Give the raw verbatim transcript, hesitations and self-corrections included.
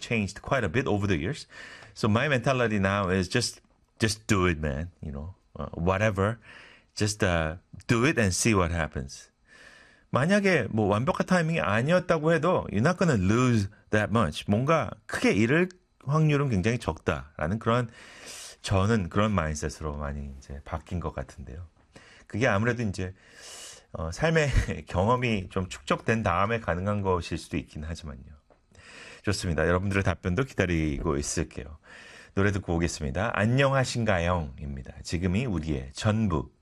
changed quite a bit over the years. So my mentality now is just just do it, man. You know, uh, whatever. Just uh, do it and see what happens. 만약에 뭐 완벽한 타이밍이 아니었다고 해도 you're not gonna lose that much. 뭔가 크게 잃을 확률은 굉장히 적다라는 그런 저는 그런 마인드셋으로 많이 이제 바뀐 것 같은데요. 그게 아무래도 이제 어, 삶의 경험이 좀 축적된 다음에 가능한 것일 수도 있긴 하지만요. 좋습니다. 여러분들의 답변도 기다리고 있을게요. 노래 듣고 오겠습니다. 안녕하신가요?입니다. 지금이 우리의 전부.